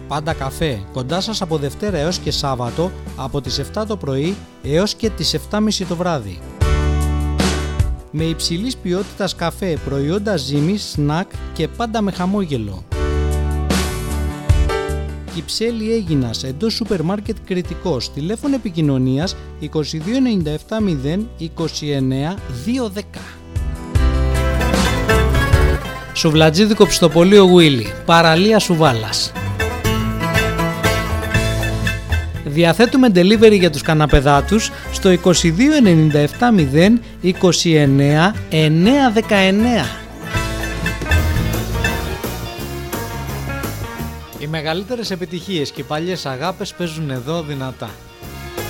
Πάντα καφέ, κοντά σας από Δευτέρα έως και Σάββατο, από τις 7 το πρωί έως και τις 7.30 το βράδυ. Με υψηλής ποιότητας καφέ, προϊόντα ζύμης, σνακ και πάντα με χαμόγελο. Κυψέλη Αίγινας, εντός σούπερ μάρκετ Κρητικός, τηλέφωνο επικοινωνίας 2297 029 210. Σουβλατζίδικο ψητοπολείο Γουίλι, παραλία Σουβάλας. Διαθέτουμε delivery για τους καναπεδάτους στο 2297 029 919. Οι μεγαλύτερες επιτυχίες και οι παλιές αγάπες παίζουν εδώ δυνατά.